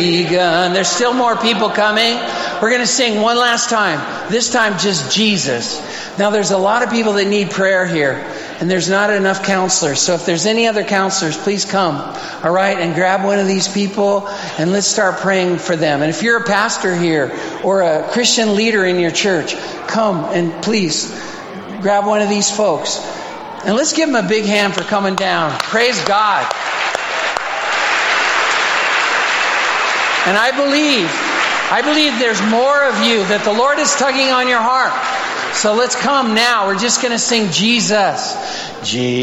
There's still more people coming. We're going to sing one last time. This time just Jesus. Now there's a lot of people that need prayer here, and there's not enough counselors. So if there's any other counselors, please come. All right, and grab one of these people and let's start praying for them. And if you're a pastor here or a Christian leader in your church, come and please grab one of these folks. And let's give them a big hand for coming down. Praise God. And I believe there's more of you, that the Lord is tugging on your heart. So let's come now. We're just going to sing Jesus. Jesus.